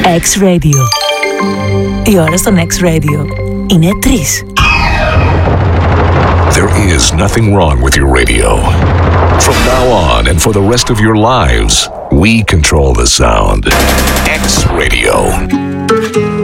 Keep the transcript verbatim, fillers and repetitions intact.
X-Radio. Η ώρα στον X-Radio είναι τρεις. There is nothing wrong with your radio. From now on and for the rest of your lives, we control the sound. X-Radio.